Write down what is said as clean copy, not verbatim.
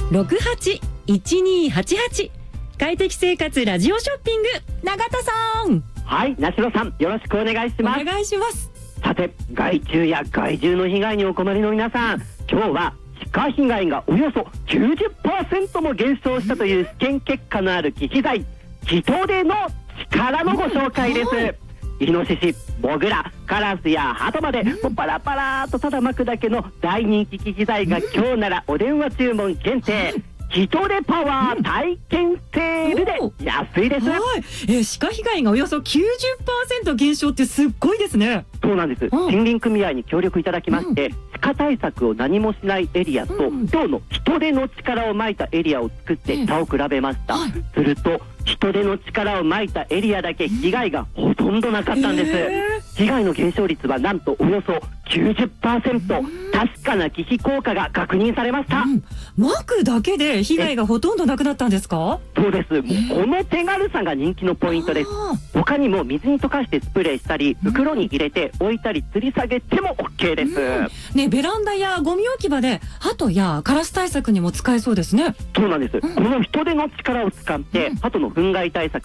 681288快適生活ラジオショッピング、永田さん。 はい、なしろさん、よろしくお願いします。 お願いします。 さて、害虫や害獣の被害にお困りの皆さん、今日は鹿被害がおよそ 90% も減少したという試験結果のある忌避剤、ヒトデの力のご紹介です。イノシシ、モグラ、カラスやハトまでパラパラーとただ巻くだけの大人気忌避剤が今日ならお電話注文限定、ヒトデパワー体験セールで安いです。 はい、鹿被害がおよそ 90% 減少ってすっごいですね。 そうなんです。森林組合に協力いただきまして、鹿対策を何もしないエリアと、今日のヒトデの力をまいたエリアを作って差を比べました。するとヒトデの力をまいたエリアだけ被害がほとんどなかったんです。被害の減少率はなんとおよそ 90%、確かな忌避効果が確認されました。 巻くだけで被害がほとんどなくなったんですか？ そうです。もうこの手軽さが人気のポイントです。他にも水に溶かしてスプレーしたり、袋に入れて置いたり吊り下げても OK です。 ね、ベランダやゴミ置き場でハトやカラス対策にも使えそうですね。 そうなんです。このヒトデの力を使ってハトの憤慨対策